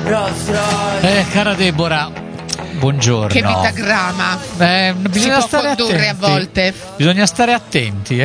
Cara Deborah, buongiorno. Che vitagrama bisogna si può condurre a volte. Bisogna stare attenti,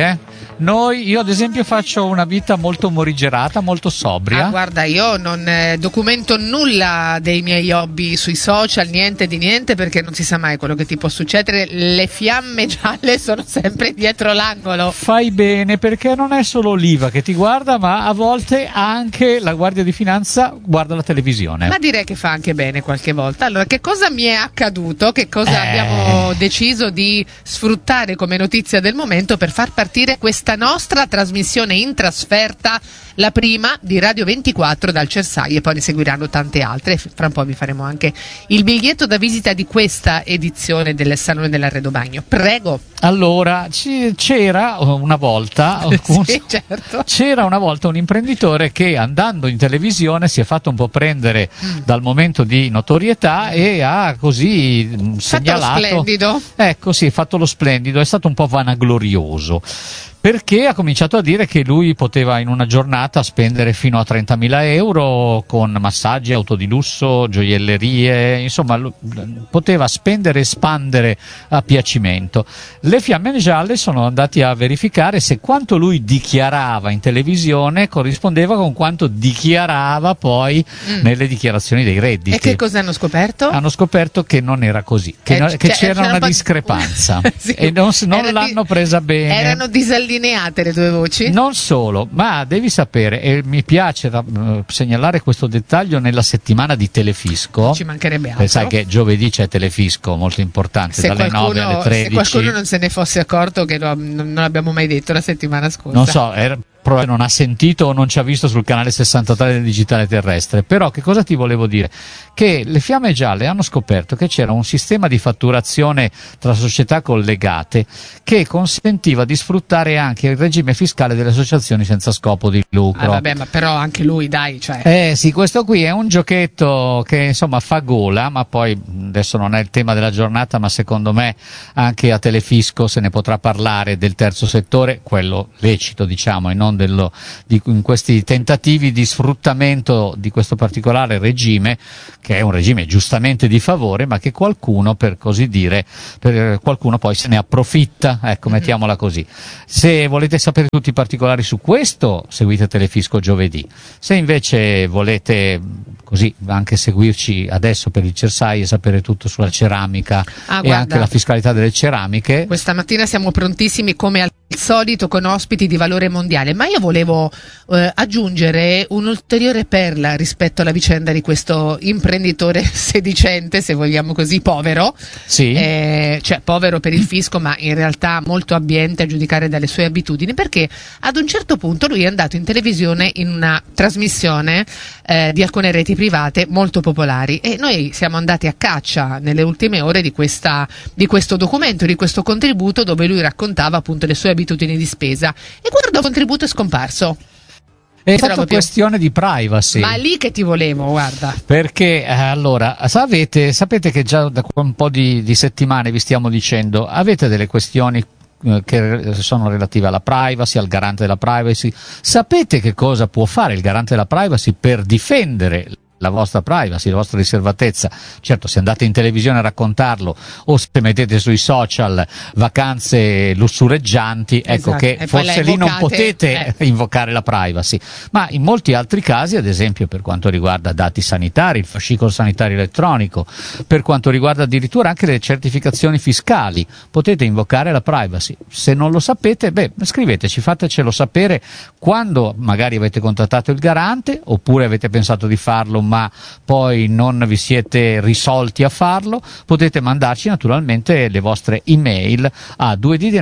Io ad esempio faccio una vita molto morigerata, molto sobria. Guarda, io non documento nulla dei miei hobby sui social, niente di niente, perché non si sa mai quello che ti può succedere. Le fiamme gialle sono sempre dietro l'angolo. Fai bene, perché non è solo Oliva che ti guarda, ma a volte anche la Guardia di Finanza guarda la televisione. Ma direi che fa anche bene qualche volta. Allora, che cosa mi è accaduto? Che cosa abbiamo deciso di sfruttare come notizia del momento per far partire questa nostra trasmissione in trasferta, la prima di Radio 24 dal Cersai, e poi ne seguiranno tante altre. Fra un po' vi faremo anche il biglietto da visita di questa edizione del Salone dell'Arredo Bagno. Prego. Allora, c'era una volta sì, certo. C'era una volta un imprenditore che, andando in televisione, si è fatto un po' prendere dal momento di notorietà e ha così segnalato. Fatto lo splendido. Ecco, sì, fatto lo splendido, è stato un po' vanaglorioso. Perché ha cominciato a dire che lui poteva in una giornata spendere fino a 30.000 euro con massaggi, auto di lusso, gioiellerie, insomma poteva spendere e spandere a piacimento. Le Fiamme Gialle sono andati a verificare se quanto lui dichiarava in televisione corrispondeva con quanto dichiarava poi nelle dichiarazioni dei redditi. E che cosa hanno scoperto? Hanno scoperto che non era così, che c'era una discrepanza sì. E non l'hanno presa bene. Erano disallineate le due voci? Non solo, ma devi sapere, e mi piace segnalare questo dettaglio nella settimana di Telefisco. Ci mancherebbe altro. Sai che giovedì c'è Telefisco, molto importante, dalle 9 alle 13. Se qualcuno non se ne fosse accorto, che non l'abbiamo mai detto la settimana scorsa. Non so, probabilmente non ha sentito o non ci ha visto sul canale 63 del digitale terrestre. Però che cosa ti volevo dire? Che le Fiamme Gialle hanno scoperto che c'era un sistema di fatturazione tra società collegate che consentiva di sfruttare anche il regime fiscale delle associazioni senza scopo di lucro. Vabbè, ma però anche lui, dai, cioè. Sì, questo qui è un giochetto che insomma fa gola, ma poi adesso non è il tema della giornata, ma secondo me anche a Telefisco se ne potrà parlare del terzo settore, quello lecito, diciamo, e non in questi tentativi di sfruttamento di questo particolare regime, che è un regime giustamente di favore, ma che qualcuno, per così dire, qualcuno poi se ne approfitta, ecco, mettiamola così. Se volete sapere tutti i particolari su questo, seguite Telefisco giovedì. Se invece volete così anche seguirci adesso per il Cersai e sapere tutto sulla ceramica e anche la fiscalità delle ceramiche, questa mattina siamo prontissimi come al solito con ospiti di valore mondiale, ma io volevo aggiungere un'ulteriore perla rispetto alla vicenda di questo imprenditore sedicente, se vogliamo così, povero, sì. Cioè povero per il fisco, ma in realtà molto abbiente a giudicare dalle sue abitudini, perché ad un certo punto lui è andato in televisione in una trasmissione di alcune reti private molto popolari, e noi siamo andati a caccia nelle ultime ore di questo documento, di questo contributo, dove lui raccontava appunto le sue abitudini di spesa, e guarda, il contributo è scomparso. È stata questione di privacy. Ma lì che ti volevo, guarda. Perché allora sapete che già da un po' di settimane vi stiamo dicendo, avete delle questioni che sono relative alla privacy, al garante della privacy. Sapete che cosa può fare il garante della privacy per difendere la vostra privacy, la vostra riservatezza? Certo, se andate in televisione a raccontarlo o se mettete sui social vacanze lussureggianti, ecco, che forse lì non potete invocare la privacy, ma in molti altri casi, ad esempio per quanto riguarda dati sanitari, il fascicolo sanitario elettronico, per quanto riguarda addirittura anche le certificazioni fiscali, potete invocare la privacy. Se non lo sapete, scriveteci, fatecelo sapere quando magari avete contattato il garante, oppure avete pensato di farlo ma poi non vi siete risolti a farlo. Potete mandarci naturalmente le vostre email a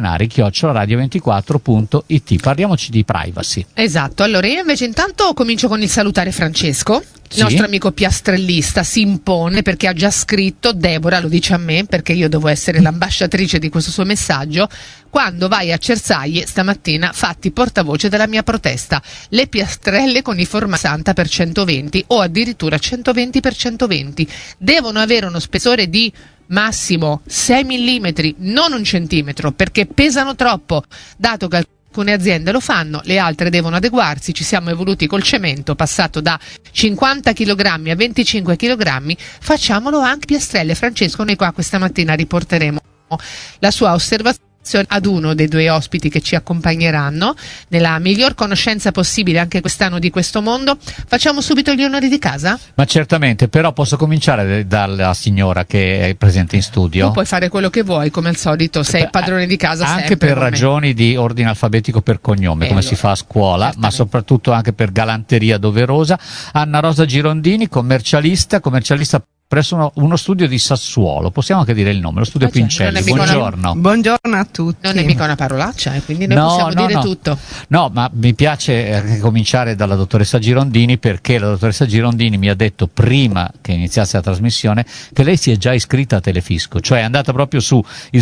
2ddenari@radio24.it. Parliamoci di privacy. Esatto, allora io invece intanto comincio con il salutare Francesco. Il nostro amico piastrellista si impone perché ha già scritto: Deborah, lo dice a me perché io devo essere l'ambasciatrice di questo suo messaggio, quando vai a Cersaie stamattina fatti portavoce della mia protesta. Le piastrelle con i formasanta per 120 o addirittura 120 per 120 devono avere uno spessore di massimo 6 mm, non un centimetro, perché pesano troppo, dato che Alcune aziende lo fanno, le altre devono adeguarsi. Ci siamo evoluti col cemento, passato da 50 kg a 25 kg, facciamolo anche piastrelle. Francesco, noi qua questa mattina riporteremo la sua osservazione ad uno dei due ospiti che ci accompagneranno nella miglior conoscenza possibile anche quest'anno di questo mondo. Facciamo subito gli onori di casa? Ma certamente, però posso cominciare dalla signora che è presente in studio? Tu puoi fare quello che vuoi, come al solito, sei padrone di casa anche sempre, per ragioni di ordine alfabetico per cognome, come si fa a scuola, ma soprattutto anche per galanteria doverosa. Anna Rosa Girondini, commercialista presso uno studio di Sassuolo, possiamo anche dire il nome, lo studio Pincelli. Buongiorno. Buongiorno a tutti. Non è mica una parolaccia, quindi noi possiamo dire tutto. No, ma mi piace cominciare dalla dottoressa Girondini, perché la dottoressa Girondini mi ha detto prima che iniziasse la trasmissione che lei si è già iscritta a Telefisco, cioè è andata proprio su il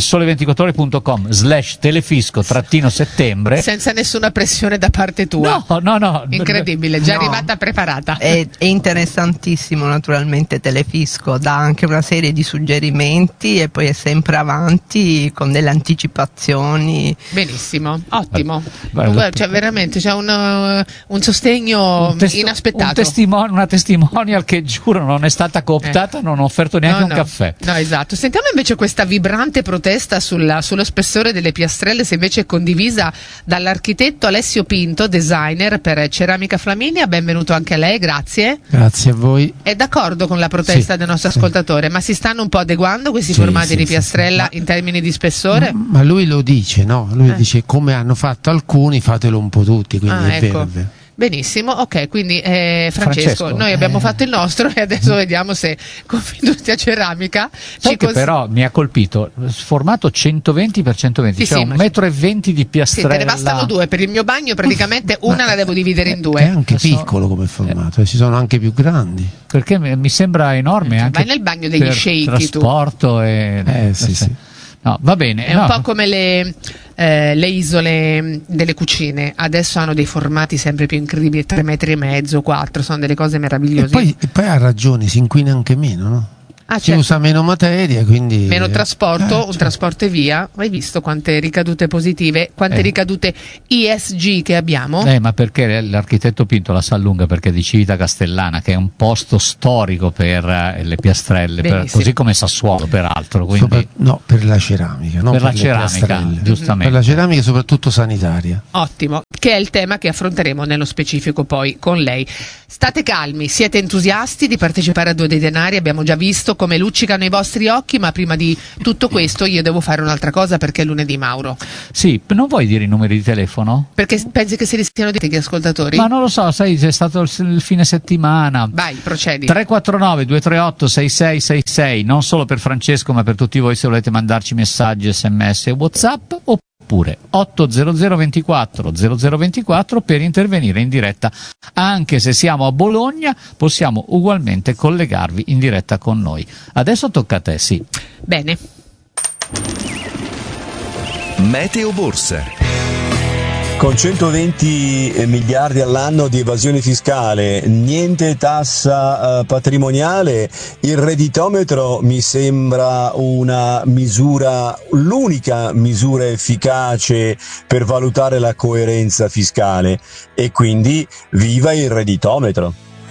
sole24ore.com/telefisco-settembre senza nessuna pressione da parte tua. No. Incredibile, già arrivata preparata. È interessantissimo naturalmente Telefisco, dà anche una serie di suggerimenti e poi è sempre avanti con delle anticipazioni. Benissimo, ottimo. Cioè veramente c'è un sostegno inaspettato. Una testimonial che giuro non è stata cooptata, non ho offerto neanche un caffè. No, esatto. Sentiamo invece questa vibrante protesta sullo spessore delle piastrelle, se invece è condivisa dall'architetto Alessio Pinto, designer per Ceramica Flaminia. Benvenuto anche a lei, grazie. Grazie a voi. È d'accordo con la protesta del nostro ascoltatore, ma si stanno un po' adeguando questi formati di piastrella in termini di spessore? Ma lui lo dice, no? Lui dice come hanno fatto alcuni, fatelo un po' tutti, quindi è vero, è vero. Benissimo, ok, quindi Francesco, noi abbiamo fatto il nostro e adesso vediamo se Confindustria Ceramica però mi ha colpito formato 120x120, cioè 1,20 m di piastrella. Sì, te ne bastano due, per il mio bagno praticamente una la devo dividere in due. È anche piccolo come formato, ci sono anche più grandi. Perché mi sembra enorme anche vai nel bagno degli sceicchi trasporto sì. No, va bene. È un po' come le isole delle cucine, adesso hanno dei formati sempre più incredibili, 3,5 metri, 4, sono delle cose meravigliose. E poi ha ragione, si inquina anche meno, no? Si usa meno materia, quindi meno trasporto, un trasporto e via. Hai visto quante ricadute positive, quante ricadute ESG che abbiamo? Ma perché l'architetto Pinto la sa lunga, perché di Civita Castellana, che è un posto storico per le piastrelle, così come Sassuolo peraltro, quindi... per la ceramica, non per la ceramica, giustamente. Per la ceramica soprattutto sanitaria. Ottimo, che è il tema che affronteremo nello specifico poi con lei. State calmi, siete entusiasti di partecipare a Due dei Denari, abbiamo già visto come luccicano i vostri occhi, ma prima di tutto questo io devo fare un'altra cosa, perché è lunedì, Mauro. Sì, non vuoi dire i numeri di telefono? Perché pensi che si rischiano di gli ascoltatori? Ma non lo so, sai, c'è stato il fine settimana. Vai, procedi. 349-238-6666, non solo per Francesco ma per tutti voi, se volete mandarci messaggi, sms e whatsapp, oppure 80024 0024 per intervenire in diretta. Anche se siamo a Bologna possiamo ugualmente collegarvi in diretta con noi. Adesso tocca a te, sì. Bene. Meteo Borsa. Con 120 miliardi all'anno di evasione fiscale, niente tassa patrimoniale, il redditometro mi sembra una misura, l'unica misura efficace per valutare la coerenza fiscale, e quindi viva il redditometro.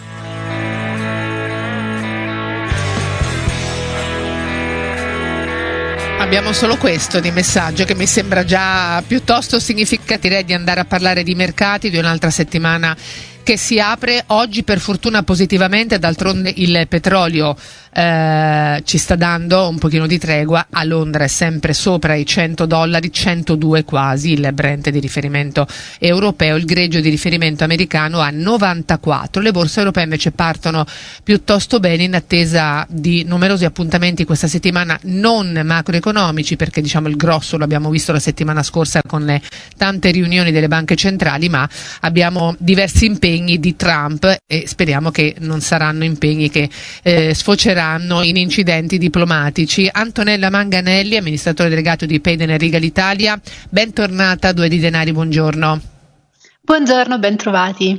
Abbiamo solo questo di messaggio, che mi sembra già piuttosto significativo. Direi di andare a parlare di mercati, di un'altra settimana che si apre oggi per fortuna positivamente. D'altronde il petrolio ci sta dando un pochino di tregua. A Londra è sempre sopra i $100, 102 quasi il Brent di riferimento europeo, il greggio di riferimento americano a 94. Le borse europee invece partono piuttosto bene in attesa di numerosi appuntamenti questa settimana non macroeconomici, perché diciamo il grosso lo abbiamo visto la settimana scorsa con le tante riunioni delle banche centrali, ma abbiamo diversi impegni di Trump e speriamo che non saranno impegni che sfoceranno in incidenti diplomatici. Antonella Manganelli, amministratore delegato di Payden Regal Italia, bentornata a Due di Denari, buongiorno. Buongiorno, bentrovati.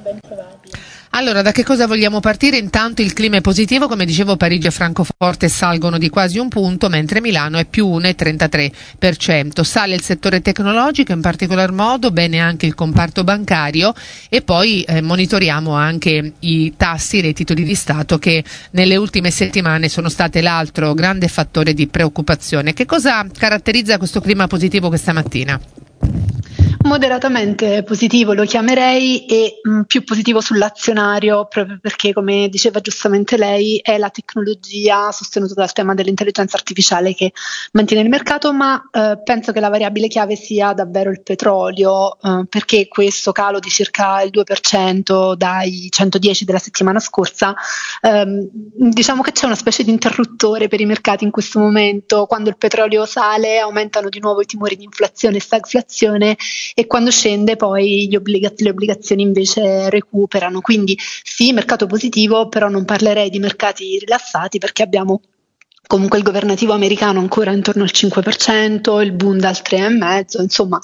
Allora, da che cosa vogliamo partire? Intanto il clima è positivo, come dicevo Parigi e Francoforte salgono di quasi un punto, mentre Milano è più 1,33%. Sale il settore tecnologico, in particolar modo, bene anche il comparto bancario, e poi monitoriamo anche i tassi dei titoli di Stato che nelle ultime settimane sono state l'altro grande fattore di preoccupazione. Che cosa caratterizza questo clima positivo questa mattina? Moderatamente positivo lo chiamerei, e più positivo sull'azionario, proprio perché, come diceva giustamente lei, è la tecnologia sostenuta dal tema dell'intelligenza artificiale che mantiene il mercato, ma penso che la variabile chiave sia davvero il petrolio, perché questo calo di circa il 2% dai 110 della settimana scorsa, diciamo che c'è una specie di interruttore per i mercati in questo momento. Quando il petrolio sale aumentano di nuovo i timori di inflazione e stagflazione, e quando scende poi le obbligazioni invece recuperano. Quindi sì, mercato positivo, però non parlerei di mercati rilassati, perché abbiamo comunque il governativo americano ancora intorno al 5%, il Bund al 3,5%, insomma.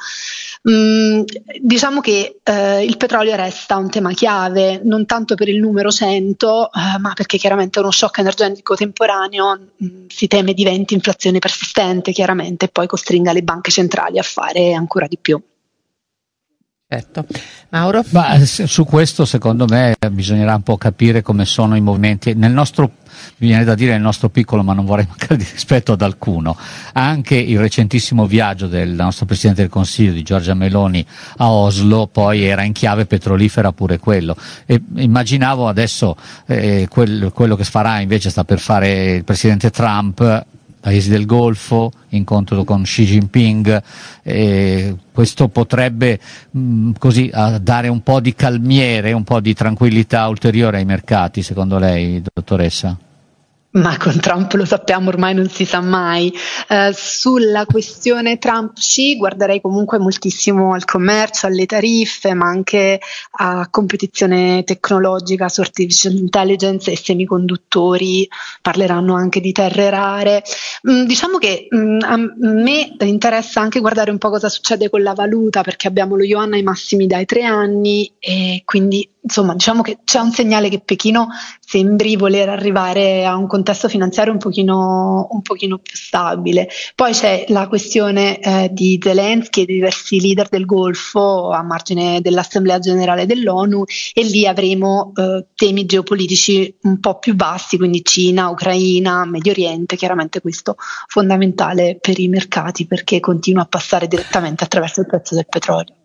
Diciamo che il petrolio resta un tema chiave, non tanto per il numero 100, ma perché chiaramente uno shock energetico temporaneo si teme diventi inflazione persistente, chiaramente, e poi costringa le banche centrali a fare ancora di più. Certo. Mauro? Su questo secondo me bisognerà un po' capire come sono i movimenti nel nostro, viene da dire nel nostro piccolo, ma non vorrei mancare di rispetto ad alcuno. Anche il recentissimo viaggio del nostro Presidente del Consiglio, di Giorgia Meloni, a Oslo, poi era in chiave petrolifera pure quello, e immaginavo adesso quello che farà invece sta per fare il Presidente Trump, Paesi del Golfo, incontro con Xi Jinping, questo potrebbe così dare un po' di calmiere, un po' di tranquillità ulteriore ai mercati, secondo lei, dottoressa? Ma con Trump lo sappiamo, ormai non si sa mai. Sulla questione Trump-Xi guarderei comunque moltissimo al commercio, alle tariffe, ma anche a competizione tecnologica su artificial intelligence e semiconduttori. Parleranno anche di terre rare. Diciamo che a me interessa anche guardare un po' cosa succede con la valuta, perché abbiamo lo yuan ai massimi dai 3 anni, e quindi insomma diciamo che c'è un segnale che Pechino sembri voler arrivare a un contesto finanziario un pochino più stabile. Poi c'è la questione di Zelensky e di diversi leader del Golfo a margine dell'Assemblea Generale dell'ONU, e lì avremo temi geopolitici un po' più vasti, quindi Cina, Ucraina, Medio Oriente. Chiaramente questo fondamentale per i mercati, perché continua a passare direttamente attraverso il prezzo del petrolio.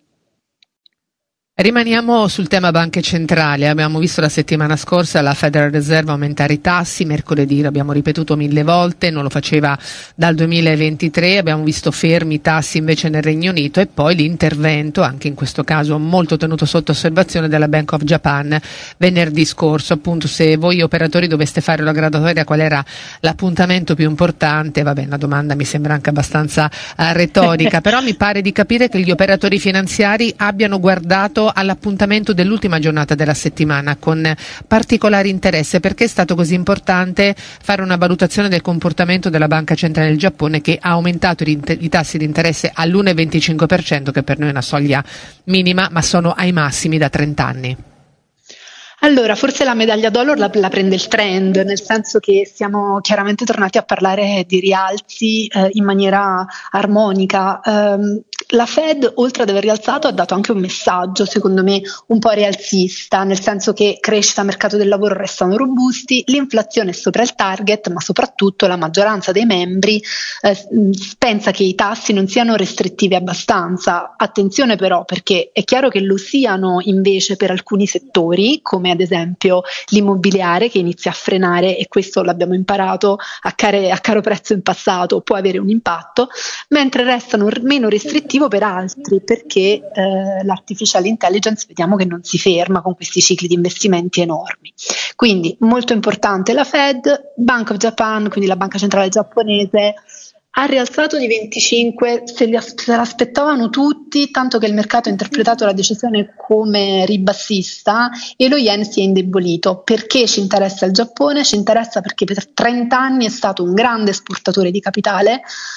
Rimaniamo sul tema banche centrali. Abbiamo visto la settimana scorsa la Federal Reserve aumentare i tassi, mercoledì l'abbiamo ripetuto 1000 volte, non lo faceva dal 2023, abbiamo visto fermi i tassi invece nel Regno Unito, e poi l'intervento, anche in questo caso molto tenuto sotto osservazione, della Bank of Japan venerdì scorso. Appunto, se voi operatori doveste fare la graduatoria, qual era l'appuntamento più importante? Vabbè, la domanda mi sembra anche abbastanza retorica, però mi pare di capire che gli operatori finanziari abbiano guardato all'appuntamento dell'ultima giornata della settimana con particolare interesse. Perché è stato così importante fare una valutazione del comportamento della Banca Centrale del Giappone, che ha aumentato i tassi di interesse all'1,25%, che per noi è una soglia minima, ma sono ai massimi da 30 anni? Allora, forse la medaglia d'oro la prende il trend, nel senso che siamo chiaramente tornati a parlare di rialzi in maniera armonica. La Fed, oltre ad aver rialzato, ha dato anche un messaggio, secondo me, un po' rialzista, nel senso che crescita e mercato del lavoro restano robusti, l'inflazione è sopra il target, ma soprattutto la maggioranza dei membri pensa che i tassi non siano restrittivi abbastanza. Attenzione però, perché è chiaro che lo siano invece per alcuni settori, come ad esempio l'immobiliare, che inizia a frenare, e questo l'abbiamo imparato a caro prezzo in passato, può avere un impatto, mentre restano meno restrittivi per altri, perché l'artificial intelligence vediamo che non si ferma con questi cicli di investimenti enormi. Quindi molto importante la Fed. Bank of Japan, quindi la banca centrale giapponese, ha rialzato di 25, se l'aspettavano tutti, tanto che il mercato ha interpretato la decisione come ribassista, e lo yen si è indebolito. Perché ci interessa il Giappone? Ci interessa perché per 30 anni è stato un grande esportatore di capitale,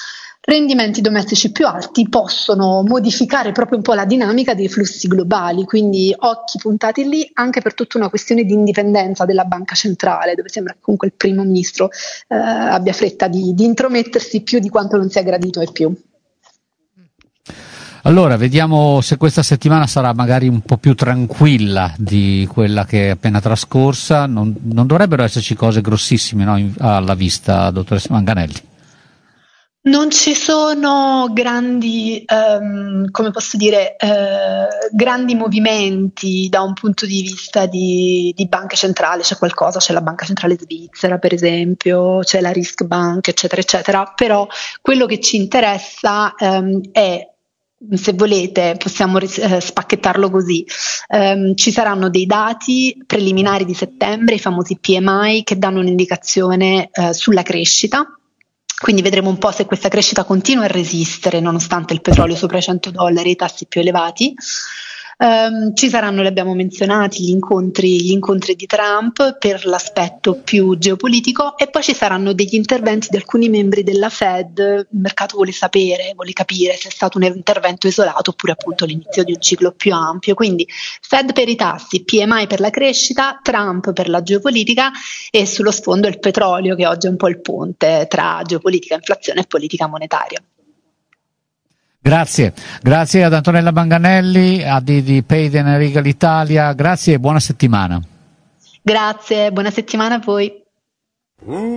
rendimenti domestici più alti possono modificare proprio un po' la dinamica dei flussi globali, quindi occhi puntati lì anche per tutta una questione di indipendenza della banca centrale, dove sembra che comunque il primo ministro abbia fretta di intromettersi più di quanto non sia gradito ai più. Allora, vediamo se questa settimana sarà magari un po' più tranquilla di quella che è appena trascorsa. Non dovrebbero esserci cose grossissime, no, alla vista, dottoressa Manganelli? Non ci sono grandi, come posso dire, grandi movimenti da un punto di vista di banche centrali. C'è qualcosa, c'è la banca centrale svizzera per esempio, c'è la Riksbank, eccetera, eccetera, però quello che ci interessa è, se volete possiamo spacchettarlo così, ci saranno dei dati preliminari di settembre, i famosi PMI, che danno un'indicazione sulla crescita, quindi vedremo un po' se questa crescita continua a resistere nonostante il petrolio sopra i $100 e i tassi più elevati. Ci saranno, li abbiamo menzionati, gli incontri di Trump per l'aspetto più geopolitico, e poi ci saranno degli interventi di alcuni membri della Fed. Il mercato vuole capire se è stato un intervento isolato oppure appunto l'inizio di un ciclo più ampio. Quindi Fed per i tassi, PMI per la crescita, Trump per la geopolitica, e sullo sfondo il petrolio, che oggi è un po' il ponte tra geopolitica, inflazione e politica monetaria. Grazie ad Antonella Manganelli, di Payden e Regal Italia, grazie e buona settimana. Grazie, buona settimana a voi.